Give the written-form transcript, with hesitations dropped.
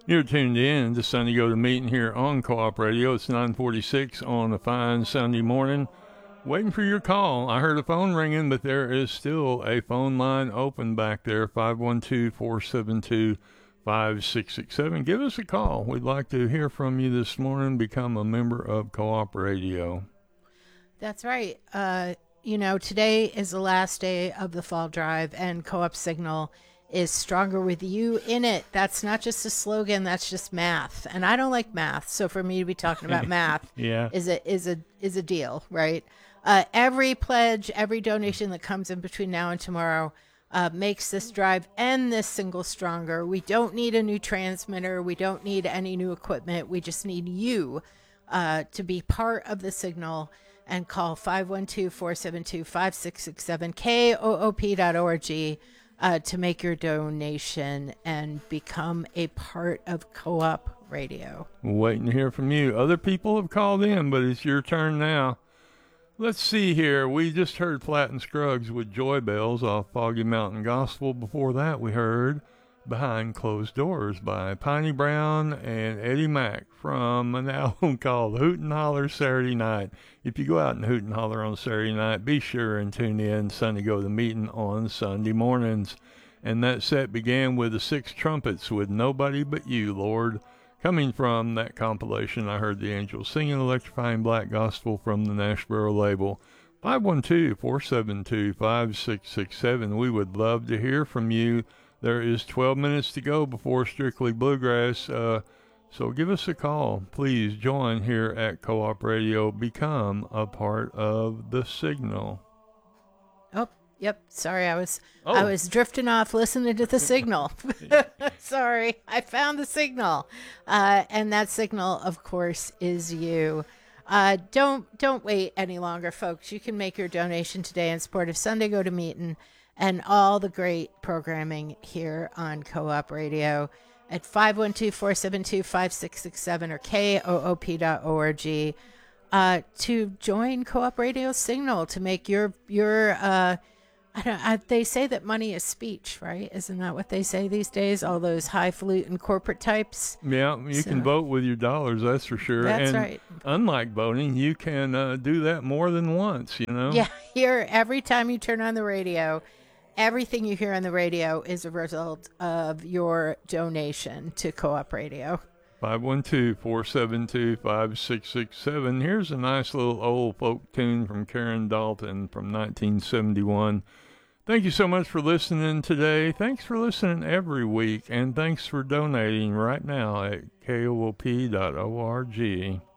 You're tuned in to Sunday Go to Meeting here on Co-op Radio. It's 9:46 on a fine Sunday morning. Waiting for your call. I heard a phone ringing, but there is still a phone line open back there, 512-472-5667. Give us a call. We'd like to hear from you this morning. Become a member of Co-op Radio. That's right. Today is the last day of the fall drive, and Co-op Signal is stronger with you in it. That's not just a slogan, that's just math. And I don't like math, so for me to be talking about math is a deal, right? Every pledge, every donation that comes in between now and tomorrow makes this drive and this single stronger. We don't need a new transmitter. We don't need any new equipment. We just need you to be part of the signal, and call 512-472-5667, koop.org, to make your donation and become a part of Co-op Radio. Waiting to hear from you. Other people have called in, but it's your turn now. Let's see here. We just heard Platt and Scruggs with Joy Bells off Foggy Mountain Gospel. Before that, we heard Behind Closed Doors by Piney Brown and Eddie Mack from an album called Hoot and Holler Saturday Night. If you go out and hoot and holler on Saturday night, be sure and tune in Sunday Go to the Meeting on Sunday mornings. And that set began with the Six Trumpets with Nobody But You, Lord. Coming from that compilation, I heard the Angels singing Electrifying Black Gospel from the Nashboro label. 512-472-5667. We would love to hear from you. There is 12 minutes to go before Strictly Bluegrass, so give us a call. Please join here at Co-op Radio. Become a part of the signal. Oh, yep. Sorry, I was drifting off listening to the signal. Sorry, I found the signal, and that signal, of course, is you. Don't wait any longer, folks. You can make your donation today in support of Sunday Go to Meeting and all the great programming here on Co-op Radio at 512-472-5667 or koop.org to join Co-op Radio Signal to make your they say that money is speech, right? Isn't that what they say these days? All those highfalutin corporate types. Yeah, you can vote with your dollars, that's for sure. That's and right. Unlike voting, you can do that more than once, you know? Yeah, here, every time you turn on the radio, everything you hear on the radio is a result of your donation to Co-op Radio. 512-472-5667. Here's a nice little old folk tune from Karen Dalton from 1971. Thank you so much for listening today. Thanks for listening every week, and thanks for donating right now at koop.org.